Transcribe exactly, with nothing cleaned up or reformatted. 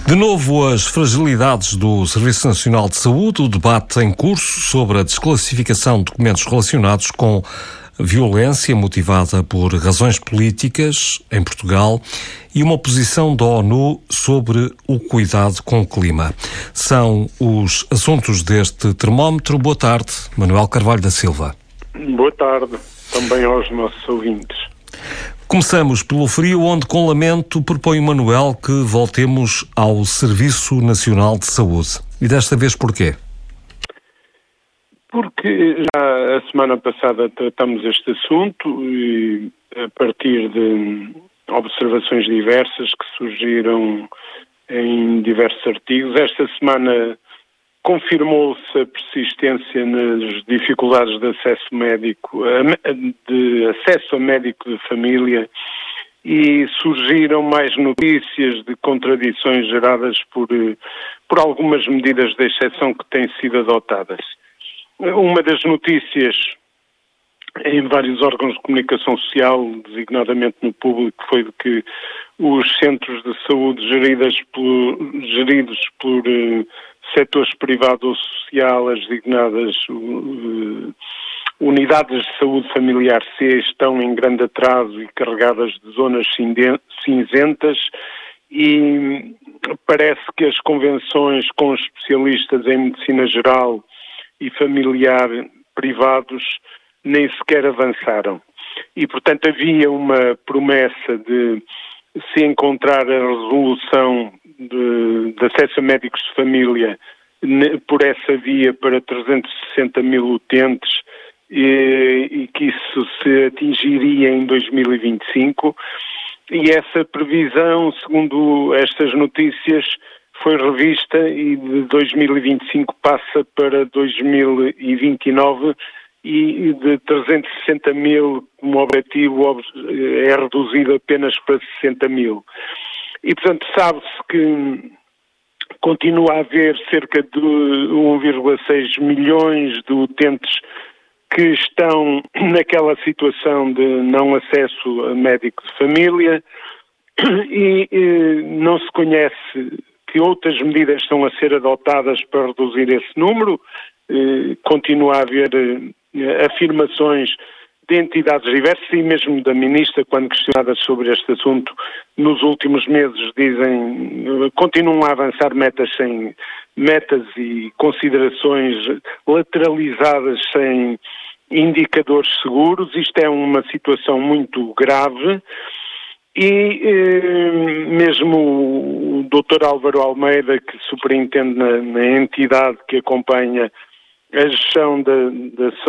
De novo, as fragilidades do Serviço Nacional de Saúde, o debate em curso sobre a desclassificação de documentos relacionados com violência motivada por razões políticas em Portugal e uma posição da ONU sobre o cuidado com o clima. São os assuntos deste termómetro. Boa tarde, Manuel Carvalho da Silva. Boa tarde, também aos nossos ouvintes. Começamos pelo frio, onde com lamento propõe o Manuel que voltemos ao Serviço Nacional de Saúde. E desta vez porquê? Porque já a semana passada tratamos este assunto e a partir de observações diversas que surgiram em diversos artigos. Esta semana confirmou-se a persistência nas dificuldades de acesso médico, de acesso a médico de família, e surgiram mais notícias de contradições geradas por, por algumas medidas de exceção que têm sido adotadas. Uma das notícias em vários órgãos de comunicação social, designadamente no público, foi de que os centros de saúde geridas por, geridos por uh, setores privado ou social, as designadas uh, unidades de saúde familiar C, estão em grande atraso e carregadas de zonas cinzentas, e parece que as convenções com especialistas em medicina geral e familiar privados nem sequer avançaram. E, portanto, havia uma promessa de se encontrar a resolução de, de acesso a médicos de família por essa via para trezentos e sessenta mil utentes e, e que isso se atingiria em dois mil e vinte e cinco. E essa previsão, segundo estas notícias, foi revista e de dois mil e vinte e cinco passa para dois mil e vinte e nove e de trezentos e sessenta mil como objetivo é reduzido apenas para sessenta mil. E, portanto, sabe-se que continua a haver cerca de um vírgula seis milhões de utentes que estão naquela situação de não acesso a médico de família e, e não se conhece que outras medidas estão a ser adotadas para reduzir esse número. Eh, continua a haver eh, afirmações de entidades diversas e mesmo da Ministra, quando questionadas sobre este assunto, nos últimos meses dizem, eh, continuam a avançar metas sem metas e considerações lateralizadas sem indicadores seguros. Isto é uma situação muito grave. E eh, mesmo o doutor Álvaro Almeida, que superintende na, na entidade que acompanha a gestão da, da saúde